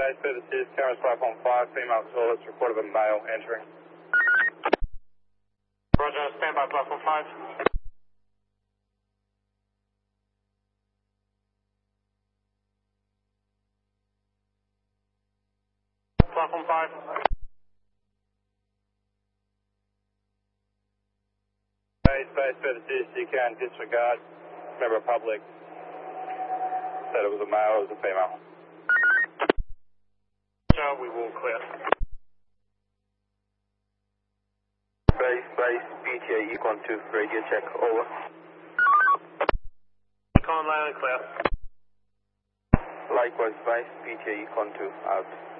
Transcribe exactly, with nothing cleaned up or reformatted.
base, service is cameras platform five, female toilets, reported a male entering. Roger, stand by platform five. Platform five. Base, base, service is, you can disregard. Member of public said it was a male, it was a female. Roger, we will clear. Base, base, B T A Econ two, radio check, over. Econ loud and clear. Likewise, base, B T A Econ two, out.